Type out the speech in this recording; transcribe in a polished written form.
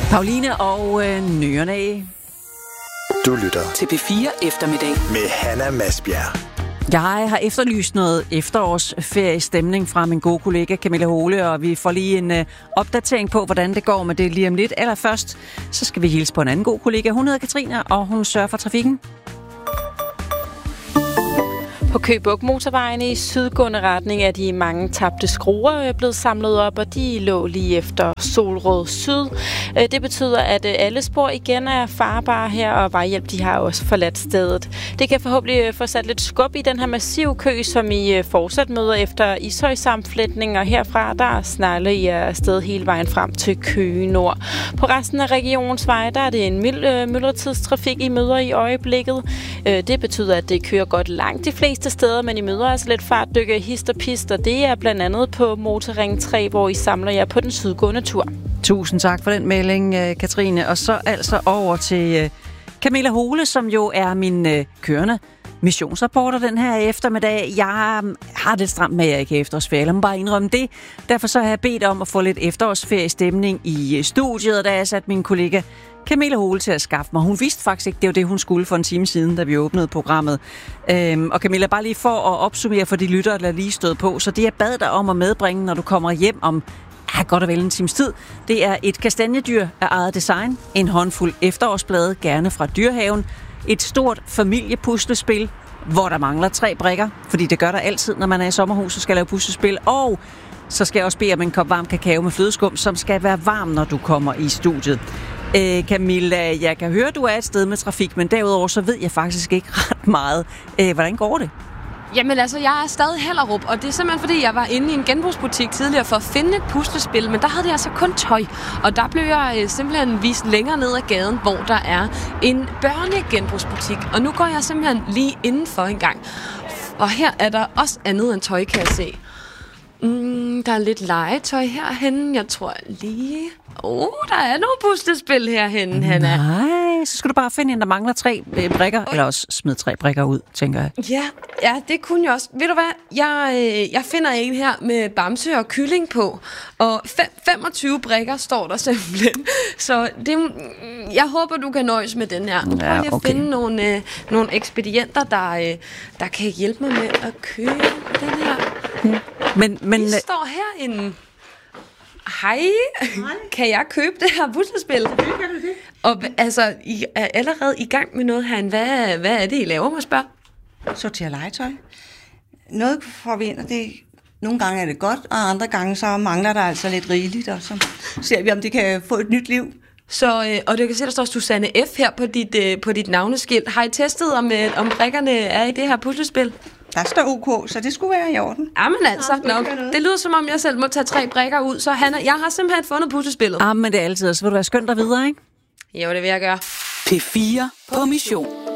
Pauline og Nørne. Du lytter til P4 Eftermiddag med Hanna Masbjerg. Jeg har efterlyst noget efterårsferiestemning fra min gode kollega Camilla Hole, og vi får lige en opdatering på, hvordan det går med det lige om lidt. Allerførst, så skal vi hilse på en anden god kollega. Hun hedder Katrine, og hun sørger for trafikken. På Køge Bugt motorvejen i sydgående retning er de mange tabte skruer blevet samlet op, og de lå lige efter Solrød Syd. Det betyder, at alle spor igen er farbare her, og vejhjælp de har også forladt stedet. Det kan forhåbentlig få sat lidt skub i den her massive kø, som I fortsat møder efter Ishøj-sammenflætning, og herfra der snegler I afsted hele vejen frem til Køge Nord. På resten af regionsveje der er det en myldretidstrafik, I møder i øjeblikket. Det betyder, at det kører godt langt de fleste steder, men I møder altså lidt fartdykker, hist og pist, og det er blandt andet på Motorring 3, hvor I samler jer på den sydgående tur. Tusind tak for den melding, Katrine. Og så altså over til Camilla Hole, som jo er min kørende missionsrapporter den her eftermiddag. Jeg har lidt stramt med, at jeg ikke er efterårsferie. Lad mig bare indrømme det. Derfor så har jeg bedt om at få lidt efterårsferiestemning i studiet, og da jeg satte min kollega Camilla Hole til at skaffe mig. Hun vidste faktisk ikke, det var det, hun skulle for en time siden, da vi åbnede programmet. Og Camilla, bare lige for at opsummere for de lyttere, der lige stod på. Så det, jeg bad dig om at medbringe, når du kommer hjem om godt og vel en times tid, det er et kastanjedyr af eget design, en håndfuld efterårsblade, gerne fra Dyrehaven, et stort familiepuslespil, hvor der mangler 3 brikker, fordi det gør der altid, når man er i sommerhus og skal lave puslespil, og så skal jeg også bede om en kop varm kakao med flødeskum, som skal være varm, når du kommer i studiet. Camilla, jeg kan høre, at du er et sted med trafik, men derudover så ved jeg faktisk ikke ret meget. Hvordan går det? Jamen altså, jeg er stadig Hellerup, og det er simpelthen fordi, jeg var inde i en genbrugsbutik tidligere for at finde et puslespil, men der havde de altså kun tøj. Og der blev jeg simpelthen vist længere ned ad gaden, hvor der er en børnegenbrugsbutik. Og nu går jeg simpelthen lige indenfor en gang. Og her er der også andet end tøj, kan jeg se. Der er lidt legetøj herhenne. Jeg tror lige... der er nogle puslespil herhenne, Hanna. Nej, så skal du bare finde en, der mangler 3 brikker, eller også smide 3 brikker ud, tænker jeg. Ja, det kunne jeg også. Ved du hvad? Jeg finder en her med bamse og kylling på, og 25 brikker står der simpelthen. Så jeg håber, du kan nøjes med den her. Nu prøver jeg at finde nogle ekspedienter, der kan hjælpe mig med at købe den her. Ja. Men vi står herinde. Hej. Kan jeg købe det her puslespil? Kan du det? Og altså, I er allerede i gang med noget herinde. Hvad er det, I laver, må jeg spørge? Sorterer legetøj. Noget får vi ind, og det nogle gange er det godt, og andre gange så mangler der altså lidt rigeligt, og så ser vi, om det kan få et nyt liv. Så, og du kan se, der står Susanne F. her på dit navneskilt. Har I testet, om brikkerne er i det her puslespil? Der står OK, så det skulle være i orden. Jamen altså, det lyder som om, jeg selv må tage 3 brikker ud. Så Hanna, jeg har simpelthen fundet puslespillet. Men det er altid, så vil du være skønt der videre, ikke? Jo, det vil jeg gøre. P4 på mission.